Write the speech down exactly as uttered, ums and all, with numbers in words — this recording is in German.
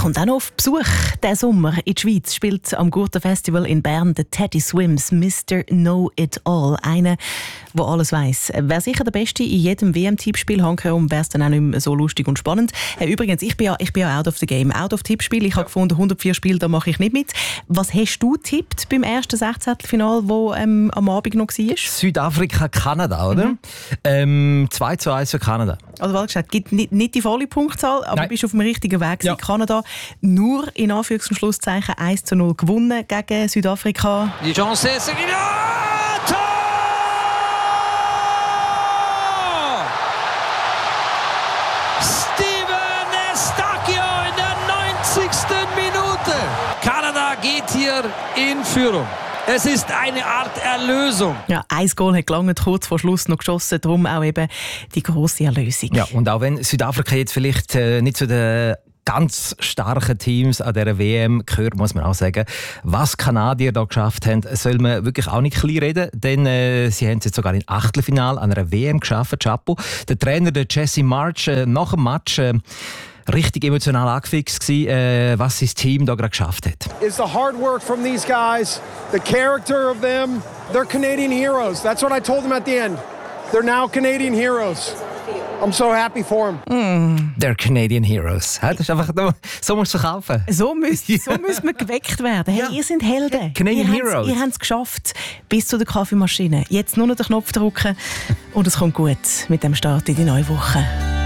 kommt auch noch auf Besuch. Diesen Sommer in der Schweiz spielt am Gurten-Festival in Bern der Teddy Swims, Mister Know-It-All. Einer, der alles weiss. Wäre sicher der Beste in jedem W M-Tippspiel. Hankerum wäre es dann auch nicht mehr so lustig und spannend. Äh, übrigens, ich bin, ja, ich bin ja out of the game. Out of Tippspiel. Ich habe gefunden, hundertvier Spiele, da mache ich nicht mit. Was hast du getippt beim ersten Sechzehntelfinal, das ähm, am Abend noch war? Südafrika, Kanada, oder? Mhm. Ähm, zwei zu eins für Kanada. Also, wie gesagt, gibt nicht, nicht die volle Punktzahl, aber du bist auf dem richtigen Weg. Ja. Kanada nur in Anführungs- und Schlusszeichen eins zu null gewonnen gegen Südafrika. Die Chance ist... Ja! Tor! Steven Eustáquio in der neunzigsten Minute. Kanada geht hier in Führung. Es ist eine Art Erlösung. Ja, ein Goal hat gelangt, kurz vor Schluss noch geschossen, darum auch eben die grosse Erlösung. Ja, und auch wenn Südafrika jetzt vielleicht äh, nicht zu den ganz starken Teams an dieser W M gehört, muss man auch sagen, was Kanadier da geschafft haben, soll man wirklich auch nicht klein reden, denn äh, sie haben es jetzt sogar im Achtelfinale an einer W M geschafft, Chapeau. Der Trainer, der Jesse March, äh, nach dem Match äh, richtig emotional angefixt gewesen, äh, was sein Team da gerade geschafft hat. It's the hard work from these guys, the character of them. They're Canadian heroes. That's what I told them at the end. They're now Canadian heroes. I'm so happy for them. Mm. They're Canadian heroes. Das ist einfach, so musst du es kaufen. So müsst, so müsst man geweckt werden. Hey, ja. Ihr seid Helden. Canadian ihr Heroes. Ihr habt es geschafft bis zu der Kaffeemaschine. Jetzt nur noch den Knopf drücken und es kommt gut mit dem Start in die neue Woche.